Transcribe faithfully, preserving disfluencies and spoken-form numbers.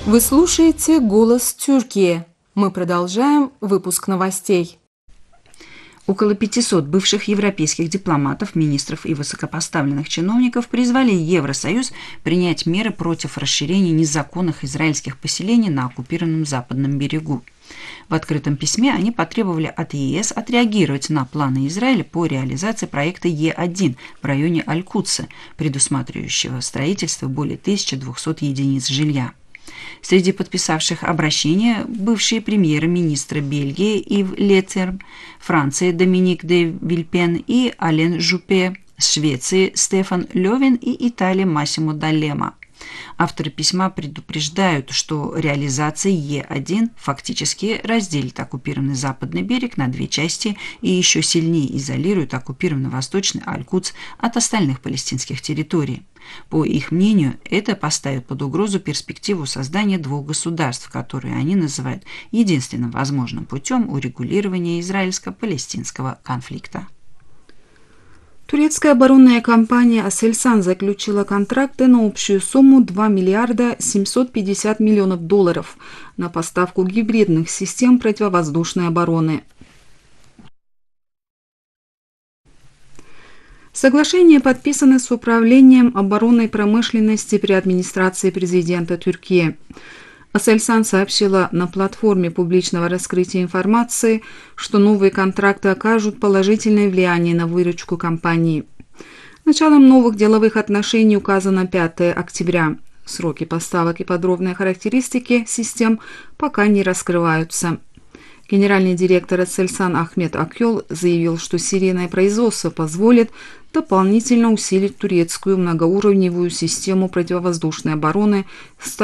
Вы слушаете «Голос Тюркии». Мы продолжаем выпуск новостей. Около пятисот бывших европейских дипломатов, министров и высокопоставленных чиновников призвали Евросоюз принять меры против расширения незаконных израильских поселений на оккупированном Западном берегу. В открытом письме они потребовали от ЕС отреагировать на планы Израиля по реализации проекта Е один в районе Аль-Кудса, предусматривающего строительство более тысячи двухсот единиц жилья. Среди подписавших обращение бывшие премьер-министры Бельгии Ив Леттерм, Франции Доминик де Вильпен и Ален Жупе, Швеции Стефан Лёвин и Италии Массимо Даллема. Авторы письма предупреждают, что реализация Е один фактически разделит оккупированный западный берег на две части и еще сильнее изолирует оккупированный восточный Аль-Кудс от остальных палестинских территорий. По их мнению, это поставит под угрозу перспективу создания двух государств, которые они называют единственным возможным путем урегулирования израильско-палестинского конфликта. Турецкая оборонная компания «Аселсан» заключила контракты на общую сумму два миллиарда семьсот пятьдесят миллионов долларов на поставку гибридных систем противовоздушной обороны. Соглашение подписано с Управлением оборонной промышленности при администрации президента Турции. «Аселсан» сообщила на платформе публичного раскрытия информации, что новые контракты окажут положительное влияние на выручку компании. Началом новых деловых отношений указано пятое октября. Сроки поставок и подробные характеристики систем пока не раскрываются. Генеральный директор «Аселсан» Ахмед Акёл заявил, что серийное производство позволит дополнительно усилить турецкую многоуровневую систему противовоздушной обороны с